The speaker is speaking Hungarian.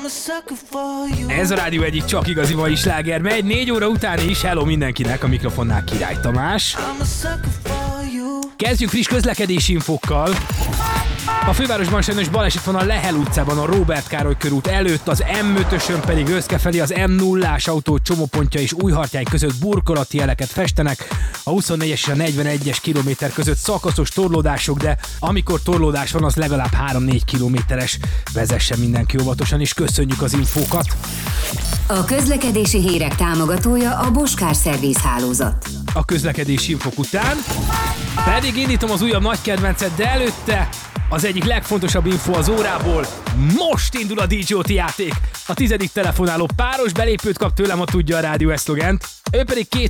Ez a rádió egyik csak igazi mai sláger megy, 4 óra után is. Hello mindenkinek, a mikrofonnál Király Tamás. Kezdjük friss közlekedési infókkal. A fővárosban sajnos baleset van a Lehel utcában, a Róbert Károly körút előtt, az M5-ösön pedig Őszke felé az M0-ás autó csomópontja és Újhartyány között burkolati jeleket festenek. A 24-es és a 41-es kilométer között szakaszos torlódások, de amikor torlódás van, az legalább 3-4 kilométeres. Vezessen mindenki óvatosan, és köszönjük az infókat. A közlekedési hírek támogatója a Bosch Service hálózat. A közlekedési infók után pedig indítom az újabb nagy kedvencet, de előtte az egyik legfontosabb info az órából. Most indul a DJ-OT játék. A 10. telefonáló páros belépőt kap tőlem, ha tudja a rádió eszlogent. Ő pedig 2